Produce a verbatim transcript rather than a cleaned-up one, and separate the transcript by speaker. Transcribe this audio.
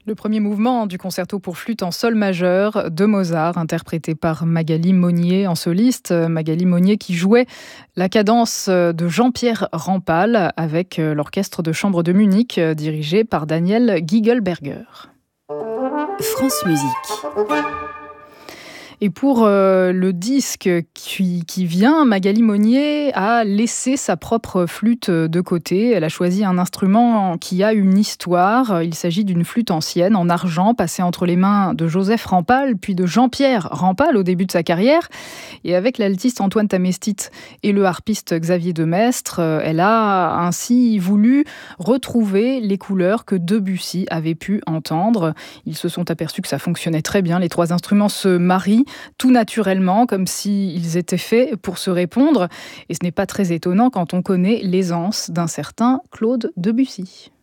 Speaker 1: Le premier mouvement du concerto pour flûte en sol majeur de Mozart, interprété par Magali Monnier en soliste. Magali Monnier qui jouait la cadence de Jean-Pierre Rampal avec l'orchestre de chambre de Munich, dirigé par Daniel Gigelberger.
Speaker 2: France Musique.
Speaker 1: Et pour euh, le disque qui, qui vient, Magali Monnier a laissé sa propre flûte de côté. Elle a choisi un instrument qui a une histoire. Il s'agit d'une flûte ancienne en argent passée entre les mains de Joseph Rampal, puis de Jean-Pierre Rampal au début de sa carrière. Et avec l'altiste Antoine Tamestit et le harpiste Xavier Demestre, elle a ainsi voulu retrouver les couleurs que Debussy avait pu entendre. Ils se sont aperçus que ça fonctionnait très bien. Les trois instruments se marient tout naturellement, comme s'ils étaient faits pour se répondre. Et ce n'est pas très étonnant quand on connaît l'aisance d'un certain Claude Debussy.